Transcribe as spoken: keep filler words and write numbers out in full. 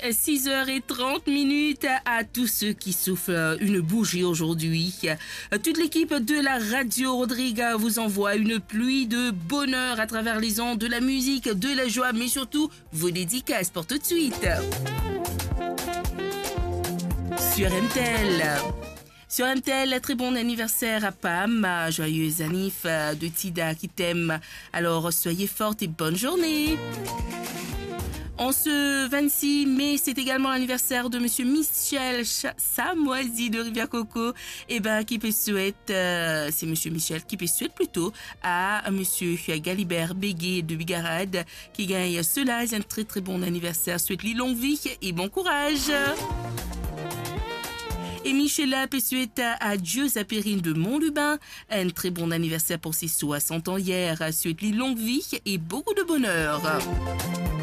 six heures trente minutes à tous ceux qui soufflent une bougie aujourd'hui. Toute l'équipe de la Radio Rodrigue vous envoie une pluie de bonheur à travers les ondes, de la musique, de la joie, mais surtout vos dédicaces pour tout de suite. Sur M T L. Sur M T L, très bon anniversaire à Pam, joyeuse anniv de Tida qui t'aime. Alors soyez forte et bonne journée. En ce vingt-six mai, c'est également l'anniversaire de Monsieur Michel Samoisi de Rivière-Coco. Et ben, qui peut souhaiter, euh, c'est Monsieur Michel qui peut souhaiter plutôt à Monsieur Galibert Béguet de Bigarade qui gagne cela. Un très très bon anniversaire. Souhaite-lui longue vie et bon courage. Et Michela peut souhaiter à Dieu Zapérine de Montlubin un très bon anniversaire pour ses soixante ans hier. Souhaite-lui longue vie et beaucoup de bonheur.